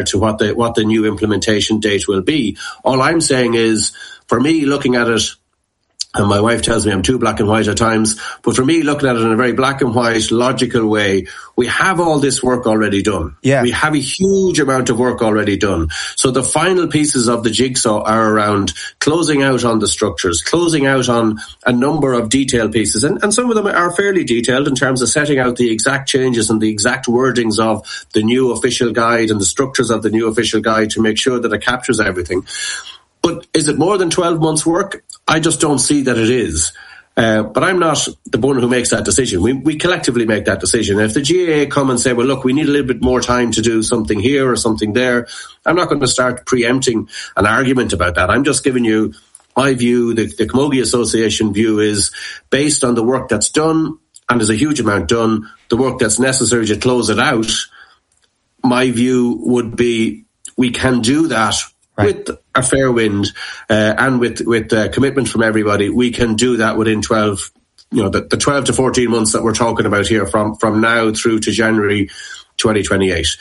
regard to what the new implementation date will be. All I'm saying is, for me, looking at it, and my wife tells me I'm too black and white at times, but for me, looking at it in a very black and white, logical way, we have all this work already done. Yeah. We have a huge amount of work already done. So the final pieces of the jigsaw are around closing out on the structures, closing out on a number of detailed pieces. And some of them are fairly detailed in terms of setting out the exact changes and the exact wordings of the new official guide and the structures of the new official guide to make sure that it captures everything. But is it more than 12 months' work? I just don't see that it is. But I'm not the one who makes that decision. We collectively make that decision. If the GAA come and say, well, look, we need a little bit more time to do something here or something there, I'm not going to start preempting an argument about that. I'm just giving you my view. The Camogie Association view is based on the work that's done, and there's a huge amount done, the work that's necessary to close it out. My view would be we can do that with a fair wind and with commitment from everybody. We can do that within 12, the 12 to 14 months that we're talking about here from now through to January 2028.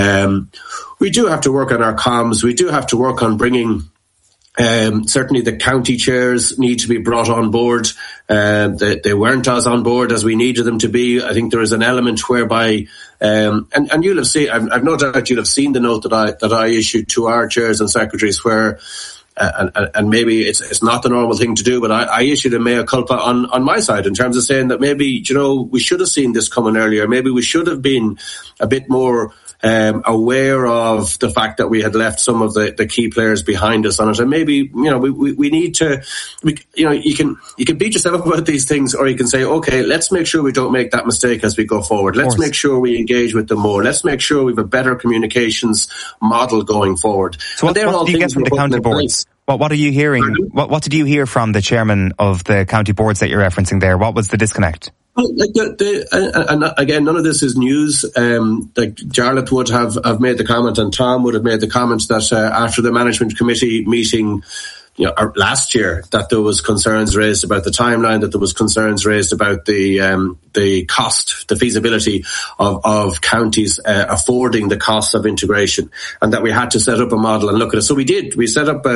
We do have to work on our comms. We do have to work on bringing certainly the county chairs need to be brought on board. They weren't as on board as we needed them to be. I think there is an element whereby, and you'll have seen, I've no doubt you'll have seen the note that I issued to our chairs and secretaries where, and maybe it's not the normal thing to do, but I issued a mea culpa on my side in terms of saying that maybe, we should have seen this coming earlier. Maybe we should have been a bit more aware of the fact that we had left some of the key players behind us on it. And maybe, we need to, you can beat yourself up about these things, or you can say, okay, let's make sure we don't make that mistake as we go forward. Let's make sure we engage with them more. Let's make sure we have a better communications model going forward. So what do you get from the county boards? What are you hearing? What did you hear from the chairman of the county boards that you're referencing there? What was the disconnect? And again, none of this is news. Like Jarlath would have made the comment, and Tom would have made the comment that after the management committee meeting, last year, that there was concerns raised about the timeline, that there was concerns raised about the cost, the feasibility of counties affording the cost of integration, and that we had to set up a model and look at it. So we did. We set up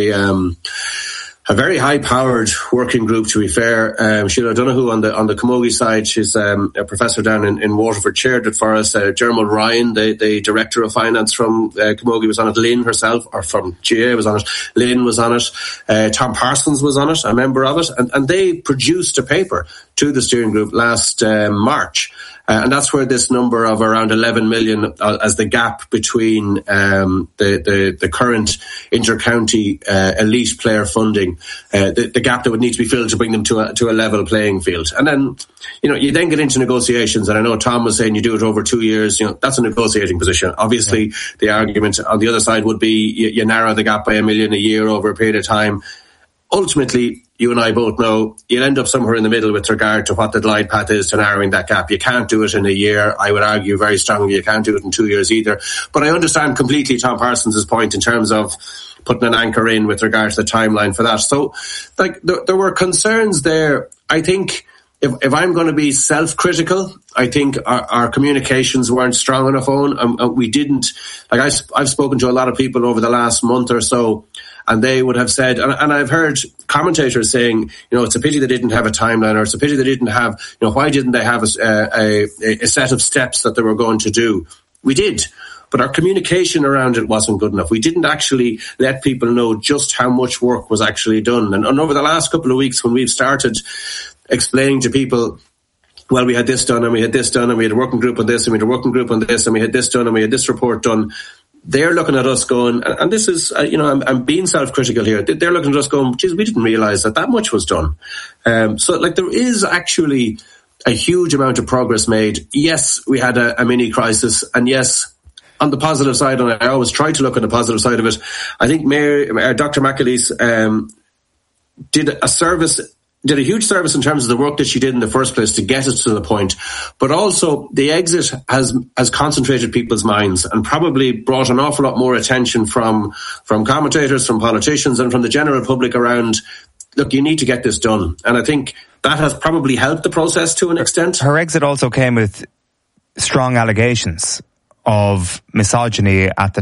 a very high-powered working group, to be fair. Sheila O'Donoghue on the Camogie side, she's a professor down in Waterford, chaired it for us. Dermot Ryan, the director of finance from Camogie, was on it. Lynn herself, or from GA, was on it. Lynn was on it. Tom Parsons was on it, a member of it. And they produced a paper to the steering group last March. And that's where this number of around 11 million as the gap between the current inter-county elite player funding, the gap that would need to be filled to bring them to a level playing field. And then, you then get into negotiations. And I know Tom was saying you do it over 2 years. That's a negotiating position. Obviously, the argument on the other side would be you narrow the gap by $1 million a year over a period of time. Ultimately, you and I both know you'll end up somewhere in the middle with regard to what the glide path is to narrowing that gap. You can't do it in a year. I would argue very strongly you can't do it in 2 years either. But I understand completely Tom Parsons' point in terms of putting an anchor in with regard to the timeline for that. So, there were concerns there. I think if I'm going to be self-critical, I think our communications weren't strong enough on. We didn't, I've spoken to a lot of people over the last month or so, and they would have said, and I've heard commentators saying, it's a pity they didn't have a timeline, or it's a pity they didn't have, why didn't they have a set of steps that they were going to do? We did. But our communication around it wasn't good enough. We didn't actually let people know just how much work was actually done. And over the last couple of weeks, when we've started explaining to people, well, we had this done, and we had this done, and we had a working group on this, and we had a working group on this, and we had this done, and we had this report done, they're looking at us going, and this is, I'm being self-critical here. They're looking at us going, geez, we didn't realise that much was done. So there is actually a huge amount of progress made. Yes, we had a mini crisis, and yes, on the positive side, and I always try to look at the positive side of it, I think Dr. McAleese did a huge service in terms of the work that she did in the first place to get us to the point, but also the exit has concentrated people's minds and probably brought an awful lot more attention from commentators, from politicians, and from the general public around, look, you need to get this done. And I think that has probably helped the process to an extent. Her exit also came with strong allegations of misogyny at the